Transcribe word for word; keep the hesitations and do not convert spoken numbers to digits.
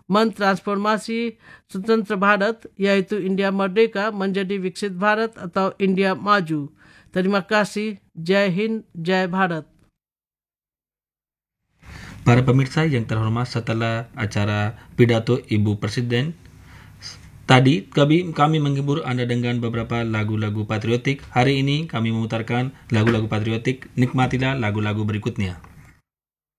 mentransformasi स्वतंत्र Bharat, yaitu India Merdeka menjadi Viksit Bharat atau India Maju. Terima kasih. Jai Hind, Jai Bharat. Para pemirsa yang terhormat, setelah acara pidato Ibu Presiden tadi, kami, kami menghibur Anda dengan beberapa lagu-lagu patriotik. Hari ini kami memutarkan lagu-lagu patriotik. Nikmatilah lagu-lagu berikutnya.